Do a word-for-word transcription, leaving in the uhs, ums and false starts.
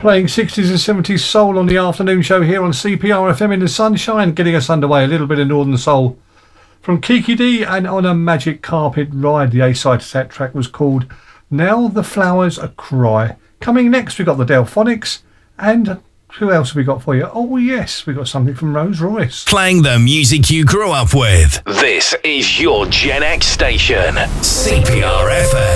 Playing sixties and seventies soul on the afternoon show here on C P R F M in the sunshine, getting us underway. A little bit of Northern Soul from Kiki D and On a Magic Carpet Ride. The A-side to that track was called Now the Flowers Are Cry. Coming next, we've got the Delphonics, and who else have we got for you? Oh yes, we've got something from Rose Royce. Playing the music you grew up with. This is your Gen X station, C P R F M.